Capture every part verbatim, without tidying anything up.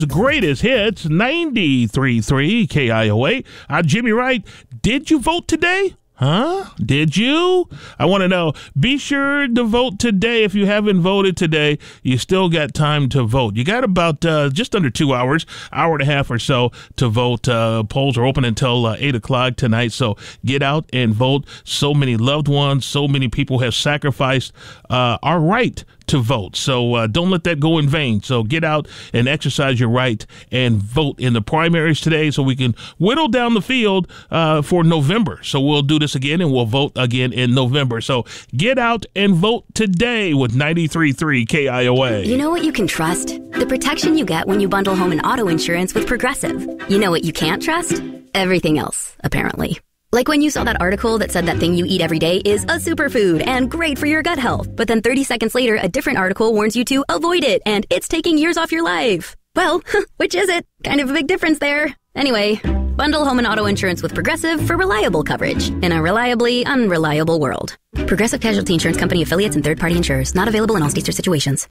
The greatest hits, ninety-three point three K I O A. I'm Jimmy Wright. Did you vote today? Huh? Did you? I want to know. Be sure to vote today. If you haven't voted today, you still got time to vote. You got about uh, just under two hours, hour and a half or so to vote. Uh, polls are open until uh, eight o'clock tonight, so get out and vote. So many loved ones, so many people have sacrificed uh, our right to vote. So uh, don't let that go in vain. So get out and exercise your right and vote in the primaries today so we can whittle down the field uh, for November. So we'll do this again and we'll vote again in November. So get out and vote today with ninety-three point three K I O A. You know what you can trust? The protection you get when you bundle home and auto insurance with Progressive. You know what you can't trust? Everything else, apparently. Like when you saw that article that said that thing you eat every day is a superfood and great for your gut health. But then thirty seconds later, a different article warns you to avoid it and it's taking years off your life. Well, which is it? Kind of a big difference there. Anyway, bundle home and auto insurance with Progressive for reliable coverage in a reliably unreliable world. Progressive Casualty Insurance Company affiliates and third-party insurers. Not available in all states or situations.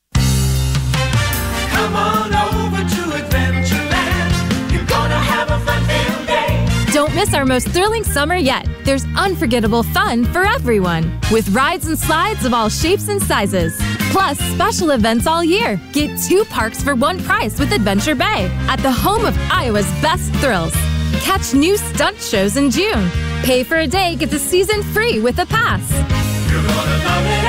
Come on over to Adventureland. You're gonna have a fun-filled day. Don't miss our most thrilling summer yet. There's unforgettable fun for everyone, with rides and slides of all shapes and sizes. Plus, special events all year. Get two parks for one price with Adventure Bay at the home of Iowa's best thrills. Catch new stunt shows in June. Pay for a day, get the season free with a pass. You're gonna love it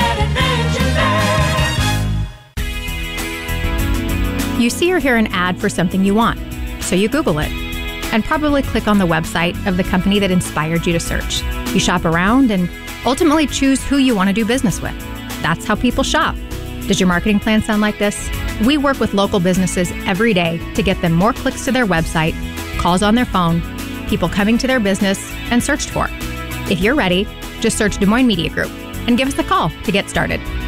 at Adventureland. You see or hear an ad for something you want, so you Google it. And probably click on the website of the company that inspired you to search. You shop around and ultimately choose who you want to do business with. That's how people shop. Does your marketing plan sound like this? We work with local businesses every day to get them more clicks to their website, calls on their phone, people coming to their business, and searched for. If you're ready, just search Des Moines Media Group and give us a call to get started.